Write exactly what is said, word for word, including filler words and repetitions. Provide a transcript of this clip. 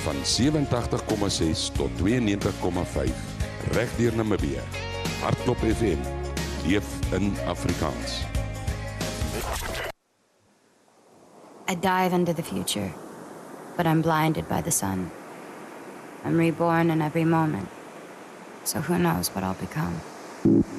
van sewe-en-tagtig komma ses tot tweeënnegentig komma vyf. Reg deur Namibië. Hardklop F M. Leef in Afrikaans. I dive into the future, but I'm blinded by the sun. I'm reborn in every moment, so who knows what I'll become.